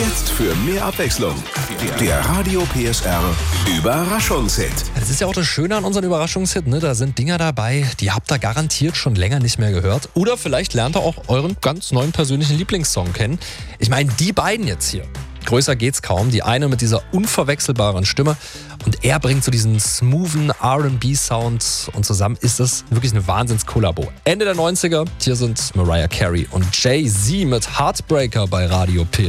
Jetzt für mehr Abwechslung. Der Radio PSR Überraschungshit. Das ist ja auch das Schöne an unseren Überraschungshit, ne? Da sind Dinger dabei, die habt ihr garantiert schon länger nicht mehr gehört. Oder vielleicht lernt ihr auch euren ganz neuen persönlichen Lieblingssong kennen. Ich meine, die beiden jetzt hier. Größer geht's kaum. Die eine mit dieser unverwechselbaren Stimme und er bringt so diesen smoothen R&B-Sound und zusammen ist das wirklich eine Wahnsinns-Kollabo. Ende der 90er, hier sind Mariah Carey und Jay-Z mit Heartbreaker bei Radio PSR.